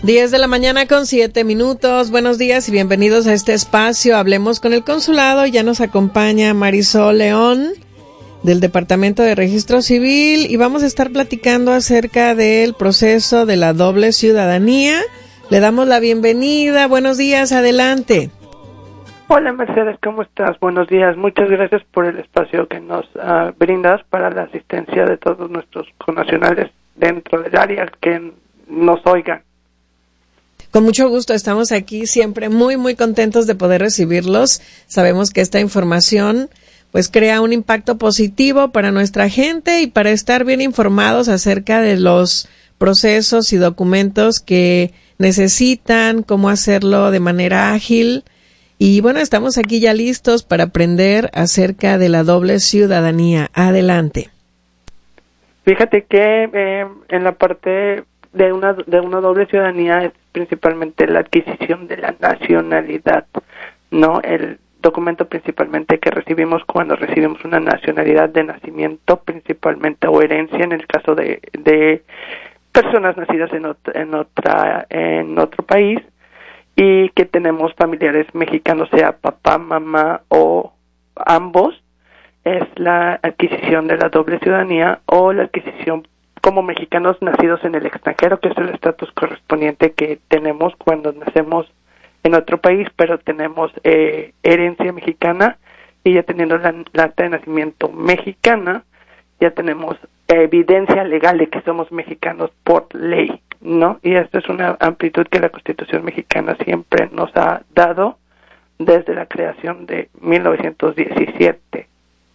10 de la mañana con 7 minutos. Buenos días y bienvenidos a este espacio. Hablemos con el consulado. Ya nos acompaña Marisol León del Departamento de Registro Civil y vamos a estar platicando acerca del proceso de la doble ciudadanía. Le damos la bienvenida. Buenos días, adelante. Hola Mercedes, ¿cómo estás? Buenos días. Muchas gracias por el espacio que nos brindas para la asistencia de todos nuestros connacionales dentro del área que nos oigan. Con mucho gusto, estamos aquí siempre muy contentos de poder recibirlos. Sabemos que esta información pues crea un impacto positivo para nuestra gente y para estar bien informados acerca de los procesos y documentos que necesitan, cómo hacerlo de manera ágil. Y bueno, estamos aquí ya listos para aprender acerca de la doble ciudadanía. Adelante. Fíjate que en la parte de una doble ciudadanía es principalmente la adquisición de la nacionalidad, ¿no? El documento principalmente que recibimos cuando recibimos una nacionalidad de nacimiento principalmente o herencia en el caso de personas nacidas en otro país y que tenemos familiares mexicanos, sea papá, mamá o ambos, es la adquisición de la doble ciudadanía o la adquisición como mexicanos nacidos en el extranjero, que es el estatus correspondiente que tenemos cuando nacemos en otro país, pero tenemos herencia mexicana y ya teniendo la acta de nacimiento mexicana, ya tenemos evidencia legal de que somos mexicanos por ley, ¿no? Y esta es una amplitud que la Constitución mexicana siempre nos ha dado desde la creación de 1917.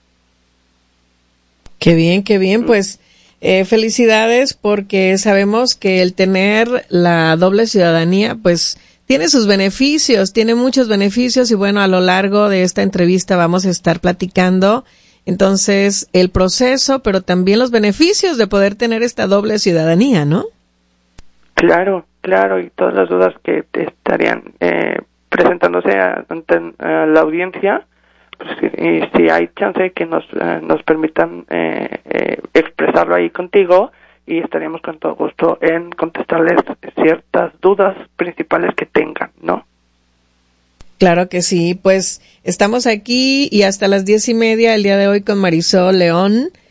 Qué bien, pues felicidades porque sabemos que el tener la doble ciudadanía pues tiene sus beneficios, tiene muchos beneficios y bueno, a lo largo de esta entrevista vamos a estar platicando entonces el proceso, pero también los beneficios de poder tener esta doble ciudadanía, ¿no? Claro, y todas las dudas que te estarían presentándose ante la audiencia, pues, y si hay chance de que nos permitan expresarlo ahí contigo y estaríamos con todo gusto en contestarles ciertas dudas principales que tengan, ¿no? Claro que sí, pues estamos aquí y hasta las 10:30 el día de hoy con Marisol León